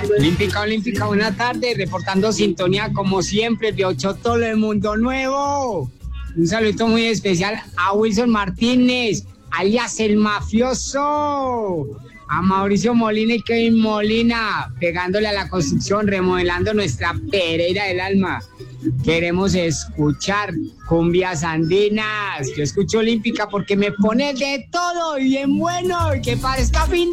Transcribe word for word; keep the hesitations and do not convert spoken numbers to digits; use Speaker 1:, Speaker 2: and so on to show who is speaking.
Speaker 1: Olímpica, Olímpica, buena tarde, reportando sintonía como siempre, de ocho todo el mundo nuevo. Un saludito muy especial a Wilson Martínez, alias el mafioso, a Mauricio Molina y Kevin Molina, pegándole a la construcción, remodelando nuestra Pereira del alma. Queremos escuchar cumbias andinas. Yo escucho Olímpica porque me pone de todo y bien bueno y que parezca fin